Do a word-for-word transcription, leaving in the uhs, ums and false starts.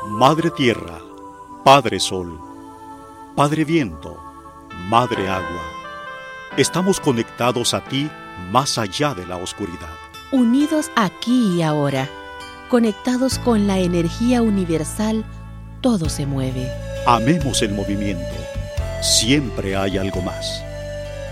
Madre Tierra, Padre Sol, Padre Viento, Madre Agua, estamos conectados a ti más allá de la oscuridad. Unidos aquí y ahora, conectados con la energía universal, todo se mueve. Amemos el movimiento. Siempre hay algo más.